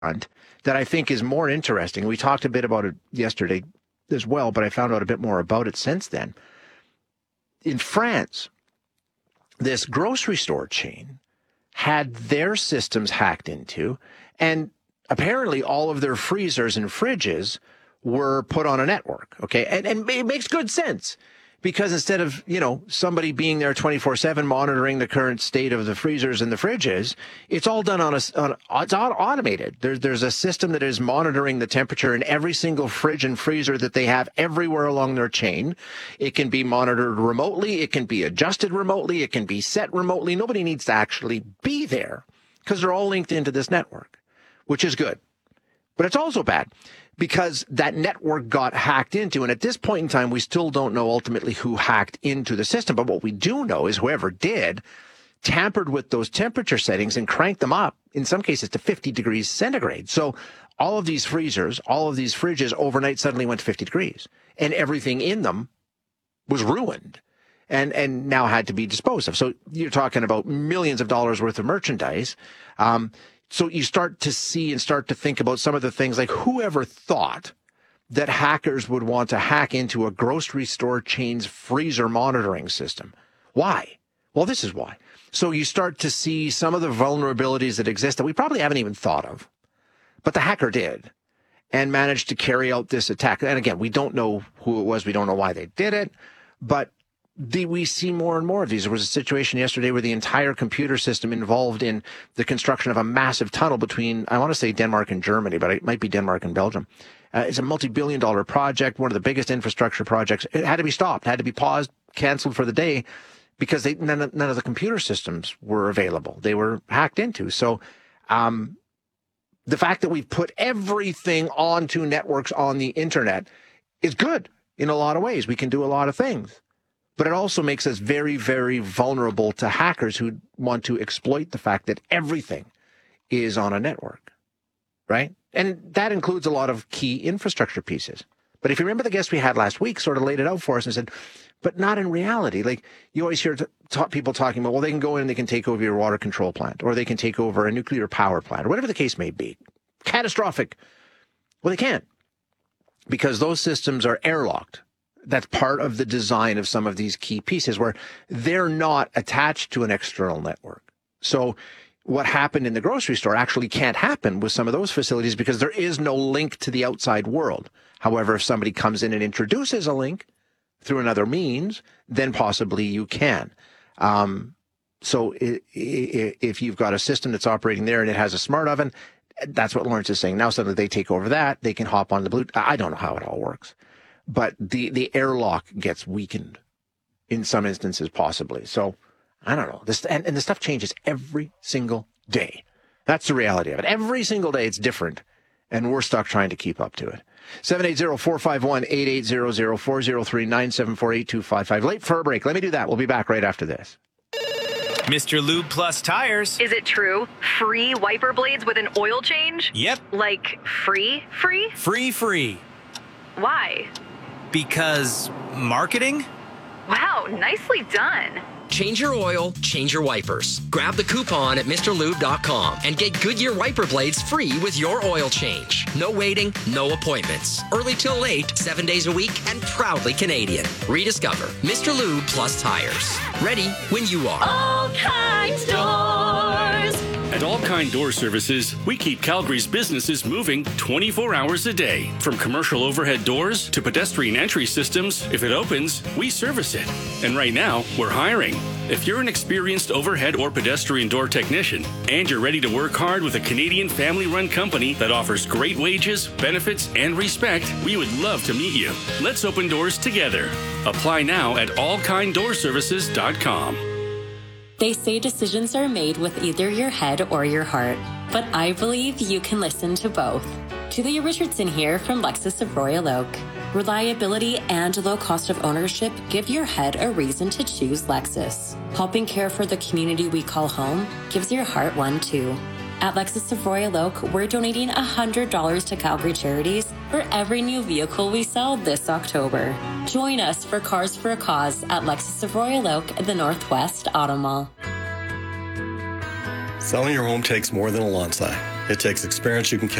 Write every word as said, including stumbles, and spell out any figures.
that I think is more interesting. We talked a bit about it yesterday as well, but I found out a bit more about it since then. In France, this grocery store chain had their systems hacked into, and apparently all of their freezers and fridges were put on a network, okay? And, and it makes good sense, because instead of, you know, somebody being there twenty-four seven monitoring the current state of the freezers and the fridges, it's all done on a, on, it's all automated. There's, there's a system that is monitoring the temperature in every single fridge and freezer that they have everywhere along their chain. It can be monitored remotely. It can be adjusted remotely. It can be set remotely. Nobody needs to actually be there because they're all linked into this network, which is good. But it's also bad because that network got hacked into. And at this point in time, we still don't know ultimately who hacked into the system. But what we do know is whoever did tampered with those temperature settings and cranked them up, in some cases, to fifty degrees centigrade. So all of these freezers, all of these fridges overnight suddenly went to fifty degrees. And everything in them was ruined and, and now had to be disposed of. So you're talking about millions of dollars worth of merchandise. Um, So you start to see and start to think about some of the things like whoever thought that hackers would want to hack into a grocery store chain's freezer monitoring system. Why? Well, this is why. So you start to see some of the vulnerabilities that exist that we probably haven't even thought of, but the hacker did and managed to carry out this attack. And again, we don't know who it was. We don't know why they did it, but The, we see more and more of these. There was a situation yesterday where the entire computer system involved in the construction of a massive tunnel between, I want to say Denmark and Germany, but it might be Denmark and Belgium. Uh, it's a multi-billion dollar project, one of the biggest infrastructure projects. It had to be stopped, had to be paused, canceled for the day because they, none, of, none of the computer systems were available. They were hacked into. So um, the fact that we've put everything onto networks on the internet is good in a lot of ways. We can do a lot of things. But it also makes us very, very vulnerable to hackers who want to exploit the fact that everything is on a network, right? And that includes a lot of key infrastructure pieces. But if you remember the guest we had last week sort of laid it out for us and said, but not in reality. Like you always hear t- t- people talking about, well, they can go in and they can take over your water control plant, or they can take over a nuclear power plant, or whatever the case may be. Catastrophic. Well, they can't, because those systems are airlocked. That's part of the design of some of these key pieces where they're not attached to an external network. So what happened in the grocery store actually can't happen with some of those facilities because there is no link to the outside world. However, if somebody comes in and introduces a link through another means, then possibly you can. Um, so it, it, if you've got a system that's operating there and it has a smart oven, that's what Lawrence is saying. Now suddenly they take over that, they can hop on the Bluetooth. I don't know how it all works. But the, the airlock gets weakened in some instances, possibly. So, I don't know. This and, and the stuff changes every single day. That's the reality of it. Every single day it's different, and we're stuck trying to keep up to it. seven eight zero, four five one, eight eight zero zero, four zero three, nine seven four, eight two five five. Late for a break. Let me do that. We'll be back right after this. Mister Lube Plus Tires. Is it true? Free wiper blades with an oil change? Yep. Like free, free? Free, free. Why? Because marketing? Wow, nicely done. Change your oil, change your wipers. Grab the coupon at Mr Lube dot com and get Goodyear wiper blades free with your oil change. No waiting, no appointments. Early till late, seven days a week, and proudly Canadian. Rediscover Mister Lube Plus Tires. Ready when you are. All Kinds Doors. At All Kind Door Services, we keep Calgary's businesses moving twenty-four hours a day. From commercial overhead doors to pedestrian entry systems, if it opens, we service it. And right now, we're hiring. If you're an experienced overhead or pedestrian door technician and you're ready to work hard with a Canadian family-run company that offers great wages, benefits, and respect, we would love to meet you. Let's open doors together. Apply now at all kind door services dot com. They say decisions are made with either your head or your heart, but I believe you can listen to both. Julia Richardson here from Lexus of Royal Oak. Reliability and low cost of ownership give your head a reason to choose Lexus. Helping care for the community we call home gives your heart one too. At Lexus of Royal Oak, we're donating one hundred dollars to Calgary Charities for every new vehicle we sell this October. Join us for Cars for a Cause at Lexus of Royal Oak at the Northwest Auto Mall. Selling your home takes more than a lawn sign. It takes experience you can